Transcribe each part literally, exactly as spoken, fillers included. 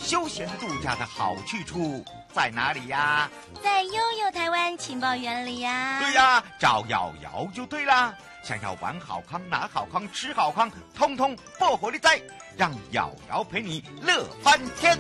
休闲度假的好去处在哪里呀？ 在悠悠台湾情报园里呀。 对呀，找瑶瑶就对啦。想要玩好康、拿好康、吃好康，通通爆火力在，让瑶瑶陪你乐翻天。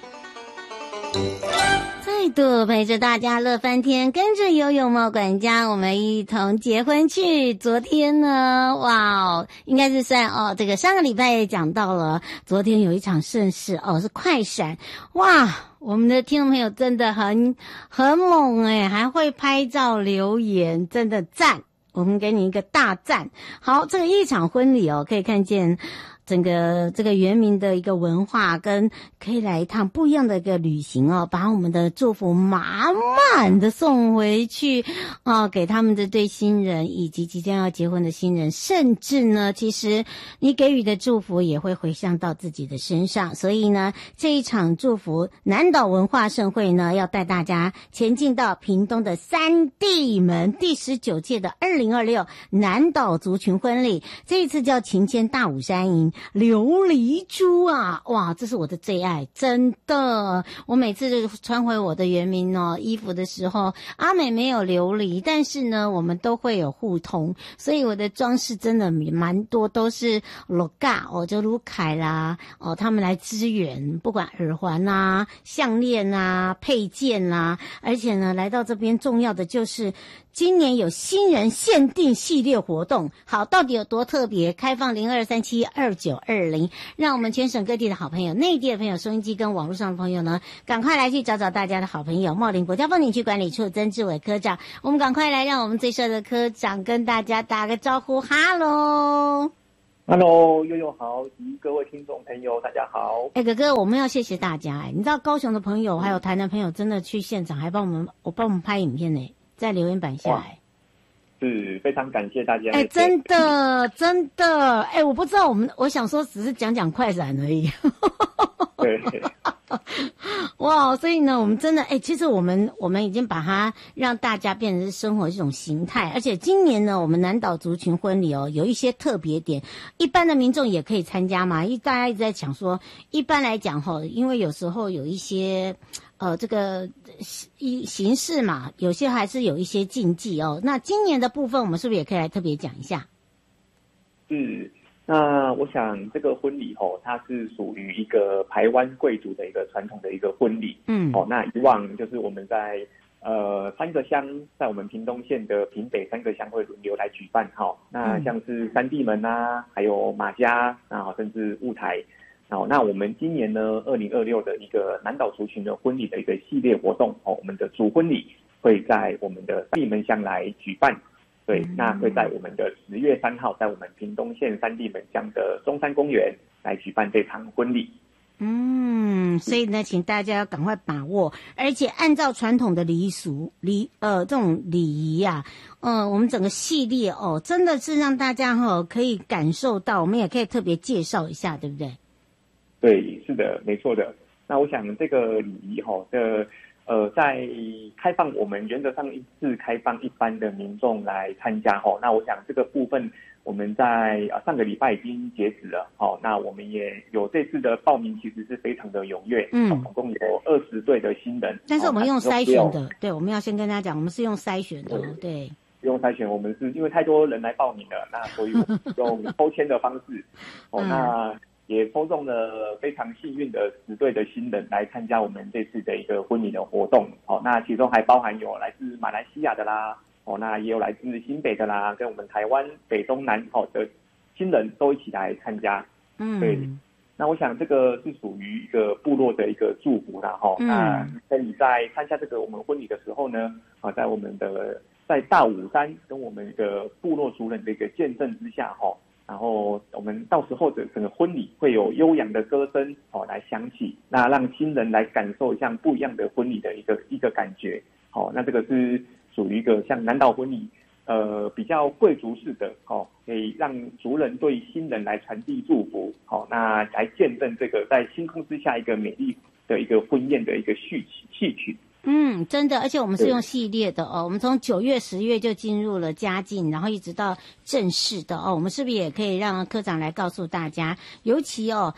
再度陪着大家乐翻天，跟着悠悠猫管家，我们一同结婚去。昨天呢，哇，应该是算哦，这个上个礼拜也讲到了，昨天有一场盛事哦，是快闪，哇，我们的听众朋友真的很很猛诶，还会拍照留言，真的赞，我们给你一个大赞。好，这个一场婚礼哦，可以看见整个这个原民的一个文化，跟可以来一趟不一样的一个旅行哦，把我们的祝福满满的送回去哦，给他们的对新人以及即将要结婚的新人，甚至呢，其实你给予的祝福也会回向到自己的身上。所以呢，这一场祝福南岛文化盛会呢，要带大家前进到屏东的三地门第十九届的二零二六南岛族群婚礼，这一次叫晴天大武山营琉璃珠啊，哇，这是我的最爱，真的。我每次穿回我的原名哦衣服的时候，阿美没有琉璃，但是呢，我们都会有互通，所以我的装饰真的蛮多都是罗嘎哦，就卢凯啦哦，他们来支援，不管耳环啊、项链啊、配件啊，而且呢，来到这边重要的就是今年有新人限定系列活动，好，到底有多特别？开放零二三七二九二零，让我们全省各地的好朋友、内地的朋友、收音机跟网络上的朋友呢，赶快来去找找大家的好朋友茂林国家风景区管理处曾志伟科长，我们赶快来让我们最帅的科长跟大家打个招呼，哈喽。 Hello， 悠悠好，及各位听众朋友，大家好。 哎、欸，哥哥，我们要谢谢大家哎、欸，你知道高雄的朋友还有台南朋友真的去现场，还帮我们我帮我们拍影片呢、欸，在留言板下来。 是非常感谢大家。 哎、欸，真的真的，哎、欸，我不知道我们，我想说只是讲讲快闪而已。 对。 哇，所以呢，我们真的，哎、欸，其实我们我们已经把它让大家变成是生活一种形态，而且今年呢，我们南岛族群婚礼哦，有一些特别点，一般的民众也可以参加嘛。因为大家一直在讲说，一般来讲哈，因为有时候有一些。呃，这个一形式嘛，有些还是有一些禁忌哦。那今年的部分，我们是不是也可以来特别讲一下？ 是，那我想这个婚礼哦，它是属于一个台湾贵族的一个传统的一个婚礼。嗯，哦，那以往就是我们在呃三个乡，在我们屏东县的屏北三个乡会轮流来举办哈、哦。那像是三地门啊，还有马家啊，甚至雾台。好，那我们今年呢，二零二六的一个南岛族群的婚礼的一个系列活动哦，我们的主婚礼会在我们的三地门乡来举办，对，那会在我们的十月三号，在我们屏东县三地门乡的中山公园来举办这场婚礼。 嗯，所以呢，请大家要赶快把握，而且按照传统的礼俗礼呃这种礼仪啊，呃，我们整个系列哦，真的是让大家哈、哦、可以感受到，我们也可以特别介绍一下，对不对？ 对，是的，没错的。那我想这个礼仪哈的呃，在开放我们原则上一次开放一般的民众来参加哈。那我想这个部分我们在啊上个礼拜已经截止了，好，那我们也有这次的报名，其实是非常的踊跃，嗯，总共有二十对的新人。 但是我们用筛选的，对，我们要先跟大家讲，我们是用筛选的，对。 用筛选，我们是因为太多人来报名了，那所以我们用抽签的方式，哦，那。也抽中了非常幸运的十对的新人来参加我们这次的一个婚礼的活动。哦，那其中还包含有来自马来西亚的啦，哦，那也有来自新北的啦，跟我们台湾北中南哦的新人都一起来参加。嗯，对。那我想这个是属于一个部落的一个祝福啦，哈、哦。嗯。那所以在参加这个我们婚礼的时候呢，啊，在我们的在大武山跟我们的部落族人的一个见证之下，哈、哦。然后我们到时候的整个婚礼会有悠扬的歌声哦来响起，那让新人来感受像不一样的婚礼的一个一个感觉。好、哦，那这个是属于一个像南岛婚礼，呃比较贵族式的哦，可以让族人对新人来传递祝福。好、哦，那来见证这个在星空之下一个美丽的一个婚宴的一个序曲戏曲。 嗯，真的，而且我们是用系列的哦，我们从九月、十月就进入了佳境，然后一直到正式的哦，我们是不是也可以让科长来告诉大家，尤其哦，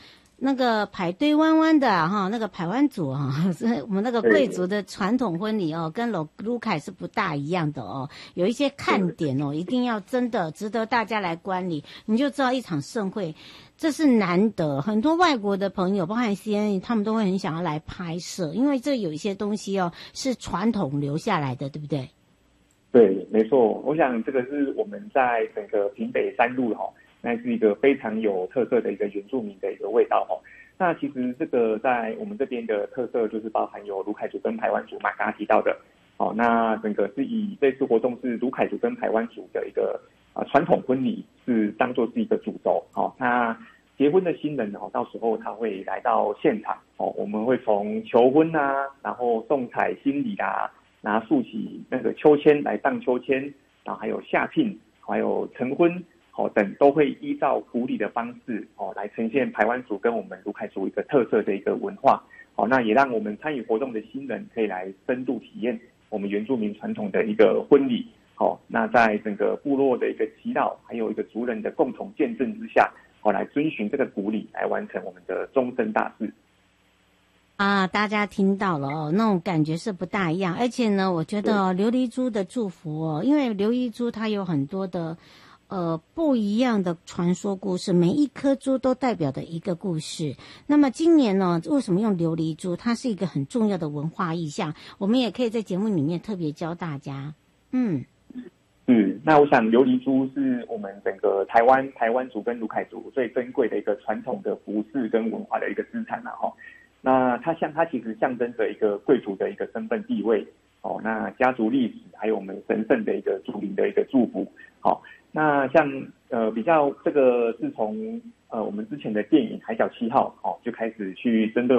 那个排队弯弯的哈，那个排湾族哈，我们那个贵族的传统婚礼哦，跟卢卢凯是不大一样的哦，有一些看点哦，一定要真的值得大家来观礼，你就知道一场盛会，这是难得。很多外国的朋友，包含 C N N， 他们都会很想要来拍摄，因为这有一些东西哦是传统留下来的，对不对？ 对，没错。我想这个是我们在整个平北山路哈。那是一个非常有特色的一个原住民的一个味道哦。那其实这个在我们这边的特色就是包含有卢凯族跟排湾族嘛，刚刚提到的。哦，那整个是以这次活动是卢凯族跟排湾族的一个啊传统婚礼是当作是一个主轴。哦，那结婚的新人哦，到时候他会来到现场哦，我们会从求婚啊，然后送彩新礼啊，拿竖起那个秋千来荡秋千，然后还有下聘，还有成婚。哦，等都会依照古礼的方式哦，来呈现排湾族跟我们卢凯族一个特色的一个文化。哦，那也让我们参与活动的新人可以来深度体验我们原住民传统的一个婚礼。哦，那在整个部落的一个祈祷，还有一个族人的共同见证之下，哦，来遵循这个古礼来完成我们的终身大事。 啊，大家听到了哦，那种感觉是不大一样。而且呢，我觉得哦，琉璃珠的祝福哦，因为琉璃珠它有很多的。呃，不一样的传说故事，每一颗珠都代表的一个故事。那么今年呢，为什么用琉璃珠？它是一个很重要的文化意象，我们也可以在节目里面特别教大家。嗯， 嗯，那我想琉璃珠是我们整个台湾台湾族跟卢凯族最珍贵的一个传统的服饰跟文化的一个资产啦哈。那它像它其实象征着一个贵族的一个身份地位哦，那家族历史还有我们神圣的一个祖灵的一个祝福。好、哦，那像呃比较这个是从呃我们之前的电影《海角七号》哦就开始去针对